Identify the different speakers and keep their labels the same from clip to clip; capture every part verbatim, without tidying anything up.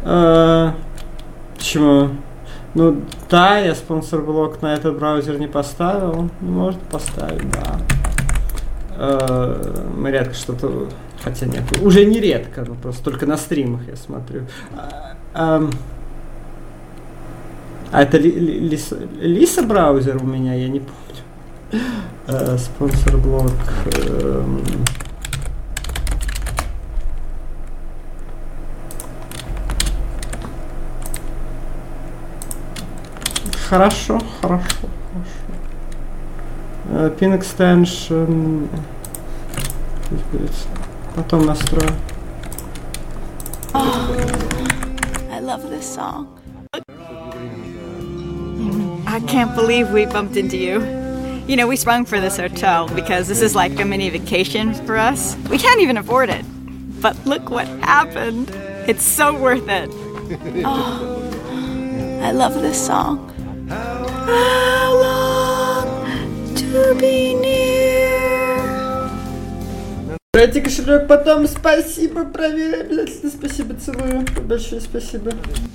Speaker 1: А, почему? Ну да, я спонсор-блок на этот браузер не поставил. Может поставить, да. А, мы редко что-то... Хотя нет, уже не редко, но просто только на стримах я смотрю. А, а, а это ли, ли, Лиса, Лиса браузер у меня, я не помню. А, спонсор-блок... А, Хорошо, хорошо, хорошо. Uh, pin extension. Потом настрою.
Speaker 2: Oh, I love this song. I can't believe we bumped into you. You know, we sprung for this hotel because this is like a mini vacation for us. We can't even afford it. But look what happened. It's so worth it. Oh, I love this song. How long to be near?
Speaker 1: Дайте кошелек потом. Спасибо, проверь обязательно. Спасибо, целую. Большое спасибо.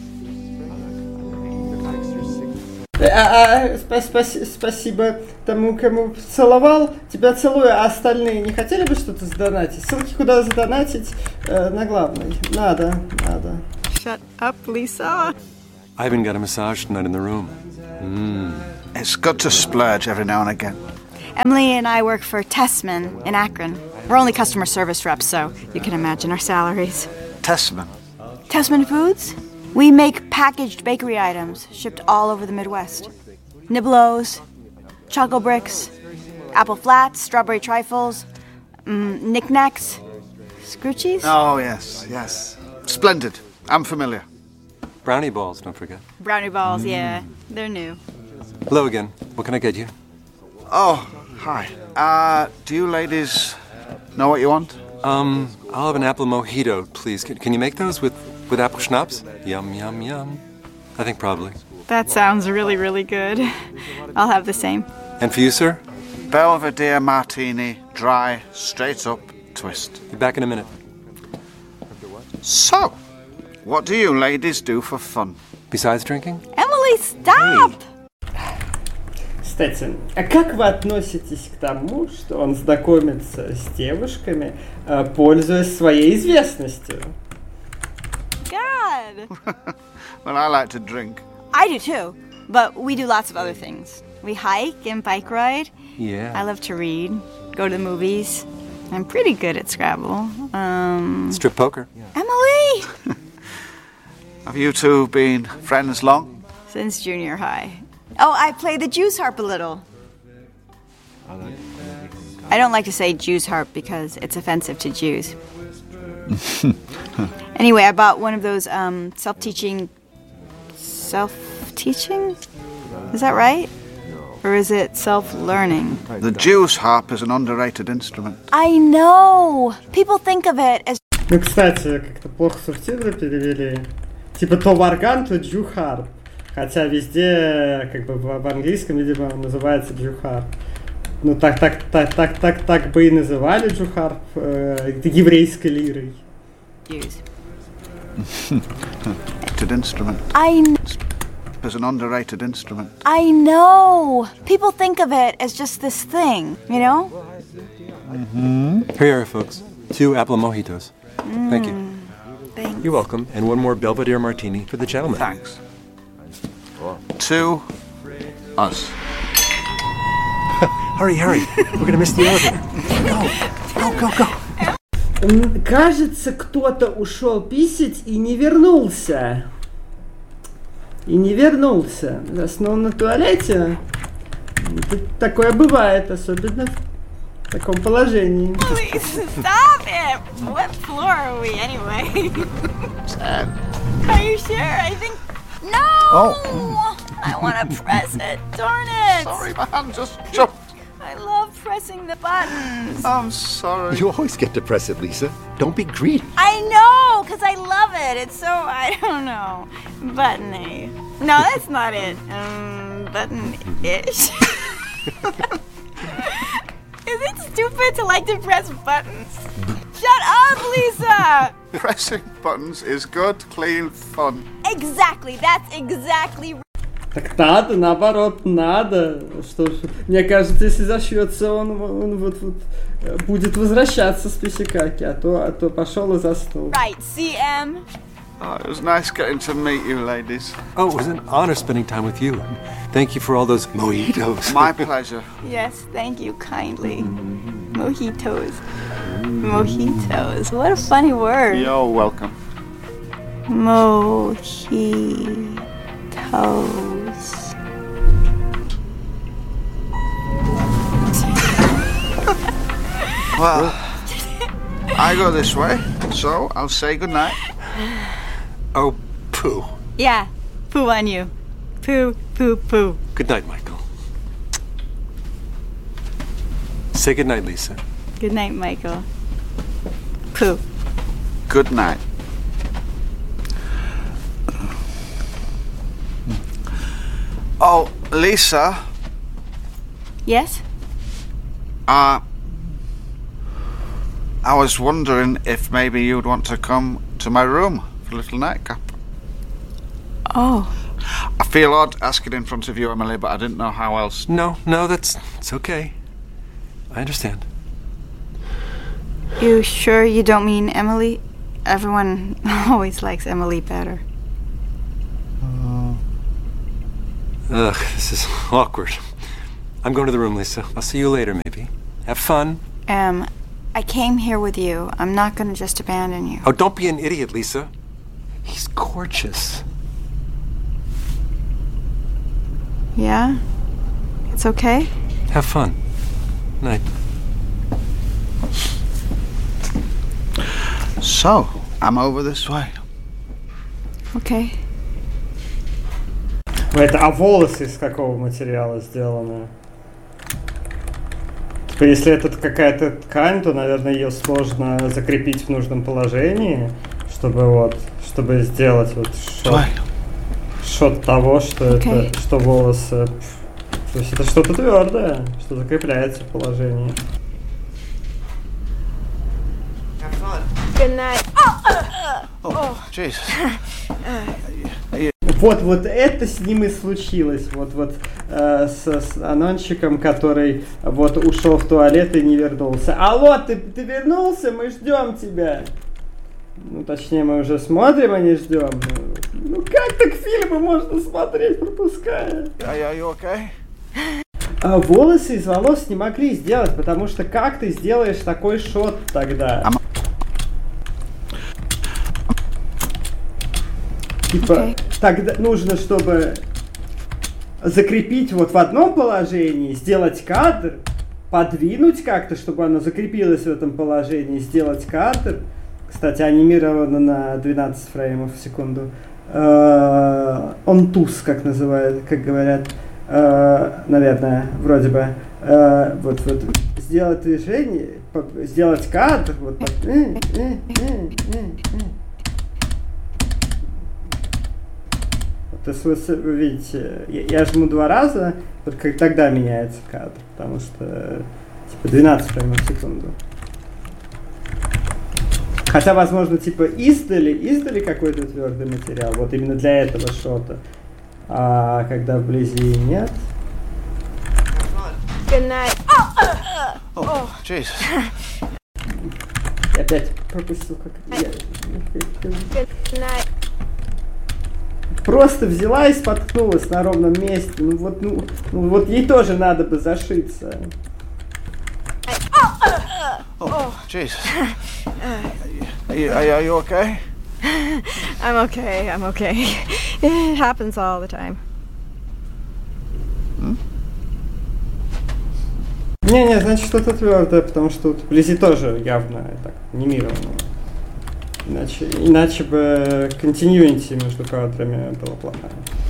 Speaker 1: А, а, спа- спа- спасибо тому, кому целовал. Тебя целую, а остальные не хотели бы что-то задонатить? Ссылки куда задонатить э, на главной. Надо, надо.
Speaker 2: Shut up, Lisa.
Speaker 3: Ivan got a massage tonight in the room. Mm.
Speaker 4: It's good to splurge every now and again.
Speaker 2: Emily and I work for Tessman in Akron. We're only customer service reps, so you can imagine our salaries.
Speaker 4: Tessman.
Speaker 2: Tessman Foods? We make packaged bakery items shipped all over the Midwest. Niblos, Choco Bricks, Apple Flats, Strawberry Trifles, mm, Knickknacks, Scroochies?
Speaker 4: Oh, yes, yes. Splendid. I'm familiar.
Speaker 3: Brownie balls, don't forget.
Speaker 2: Brownie balls, mm. yeah. They're new.
Speaker 3: Hello again. What can I get you?
Speaker 4: Oh, hi. Uh, do you ladies know what you want?
Speaker 3: Um, I'll have an apple mojito, please. Can, can you make those with, with apple schnapps? Yum, yum, yum. I think probably.
Speaker 2: That sounds really, really good. I'll have the same.
Speaker 3: And for you, sir?
Speaker 4: Belvedere martini, dry, straight up, twist.
Speaker 3: Be back in a minute.
Speaker 4: So, what do you ladies do for fun?
Speaker 3: Besides drinking?
Speaker 2: Emily, stop!
Speaker 1: Кстати, а как вы относитесь к тому, что он знакомится с девушками, пользуясь своей известностью?
Speaker 2: God!
Speaker 4: Well, I like to drink.
Speaker 2: I do too, but we do lots of other things. We hike and bike ride.
Speaker 3: Yeah.
Speaker 2: I love to read, go to the movies. I'm pretty good at Scrabble. Um,
Speaker 3: Strip poker.
Speaker 2: Emily!
Speaker 4: Have you two been friends long?
Speaker 2: Since junior high. Oh, I play the Jews harp a little. I don't like to say Jews harp because it's offensive to Jews. Anyway, I bought one of those um, self-teaching... Self-teaching? Is that right? Or is it self-learning?
Speaker 4: The Jews harp is an underrated instrument.
Speaker 2: I know! People think of it as...
Speaker 1: Ну, кстати, как-то плохо субтитры перевели. Типа то варган, то джухарп. Хотя везде, как бы в английском, видимо, называется джухарп. Ну так, так, так, так, так, так бы и называли джухарп э, еврейской лирой.
Speaker 2: Jews.
Speaker 4: Instrument.
Speaker 2: I know.
Speaker 4: Is an underrated instrument.
Speaker 2: I know. People think of it as just this thing, you know?
Speaker 3: Mm-hmm. Here you are, folks. Two apple mojitos.
Speaker 2: Mm,
Speaker 3: Thank you.
Speaker 2: Thanks.
Speaker 3: You're welcome. And one more Belvedere martini for the gentleman.
Speaker 4: Thanks. To us.
Speaker 3: Hurry, hurry. We're gonna miss the elevator. Go, go, go, go.
Speaker 1: Кажется, кто-то ушел писать и не вернулся. И не вернулся. Заснул на туалете. Такое бывает, особенно в таком положении.
Speaker 2: Please stop it! What floor are we anyway?
Speaker 4: Ten.
Speaker 2: Are you sure? I think... No!
Speaker 4: Oh.
Speaker 2: I want to press it. Darn it!
Speaker 4: Sorry, my hand just jumped.
Speaker 2: I love pressing the buttons.
Speaker 4: I'm sorry.
Speaker 5: You always get to press it, Lisa. Don't be greedy.
Speaker 2: I know, because I love it. It's so, I don't know, buttony. No, that's not it. Um, button-ish. Is it stupid to like to press buttons? Shut up, Lisa!
Speaker 4: Pressing buttons is good, clean fun.
Speaker 2: Exactly, that's exactly right.
Speaker 1: Так надо, наоборот, надо. Что, ж, мне кажется, если зашьется, он, он вот, вот будет возвращаться с писикаки, а то, а то пошел и заснул.
Speaker 2: Right, C M.
Speaker 4: Oh, it was nice getting to meet you, ladies.
Speaker 3: Oh, it was an honor spending time with you. Thank you for all those mojitos.
Speaker 4: My pleasure.
Speaker 2: Yes, thank you kindly. Mojitos. Mojitos. What a funny word.
Speaker 4: You're welcome.
Speaker 2: Mojitos.
Speaker 4: Well, I go this way, so I'll say goodnight.
Speaker 3: Oh, poo.
Speaker 2: Yeah, poo on you. Poo, poo, poo.
Speaker 3: Good night, Michael. Say good night, Lisa.
Speaker 2: Good night, Michael. Poo.
Speaker 4: Good night. Oh, Lisa.
Speaker 2: Yes?
Speaker 4: Uh, I was wondering if maybe you'd want to come to my room for a little nightcap.
Speaker 2: Oh.
Speaker 4: I feel odd asking in front of you, Emily, but I didn't know how else.
Speaker 3: No, no, that's it's okay. I understand.
Speaker 2: You sure you don't mean Emily? Everyone always likes Emily better.
Speaker 3: Ugh, this is awkward. I'm going to the room, Lisa. I'll see you later, maybe. Have fun.
Speaker 2: Um, I came here with you. I'm not gonna just abandon you.
Speaker 3: Oh, don't be an idiot, Lisa. He's gorgeous.
Speaker 2: Yeah? It's okay?
Speaker 3: Have fun. Night.
Speaker 4: So, I'm over this way.
Speaker 2: Okay.
Speaker 1: Это, а волосы из какого материала сделаны? Типа, если это какая-то ткань, то, наверное, ее сложно закрепить в нужном положении, чтобы вот, чтобы сделать вот шот, шот того, что
Speaker 2: Okay.
Speaker 1: это, что волосы, то есть это что-то твердое, что закрепляется в положении.
Speaker 2: Good night.
Speaker 4: Oh, Jesus.
Speaker 1: Вот, вот это с ним и случилось, вот, вот э, с, с анонщиком, который вот ушел в туалет и не вернулся. Алло, ты, ты вернулся? Мы ждем тебя. Ну, точнее, мы уже смотрим, а не ждем. Ну, как так фильмы можно смотреть, пропуская?
Speaker 4: Are you okay?
Speaker 1: А волосы из волос не могли сделать, потому что как ты сделаешь такой шот тогда? Типа,
Speaker 2: Okay.
Speaker 1: тогда нужно, чтобы закрепить вот в одном положении, сделать кадр, подвинуть как-то, чтобы оно закрепилось в этом положении, сделать кадр. Кстати, анимировано на двенадцать фреймов в секунду. Он туз, как называют, как говорят, наверное, вроде бы. Вот, вот, сделать движение, сделать кадр, вот так. То есть вы, вы видите, я, я жму два раза, только тогда меняется кадр, потому что типа двенадцать фреймов в секунду. Хотя, возможно, типа издали, издали какой-то твердый материал, вот именно для этого шота. А когда вблизи нет.
Speaker 2: Good night.
Speaker 4: Oh, Jesus.
Speaker 1: Я опять пропустил, как я.
Speaker 2: Good night.
Speaker 1: Просто взяла и споткнулась на ровном месте. Ну вот, ну, ну вот ей тоже надо бы зашиться.
Speaker 4: Oh, Jesus. Are you, are you okay?
Speaker 2: I'm okay, I'm okay. It happens all the time.
Speaker 1: Не-не, значит что-то твердое, потому что вот вблизи тоже явно так анимировано. Иначе, иначе бы continuity между кадрами была плохая.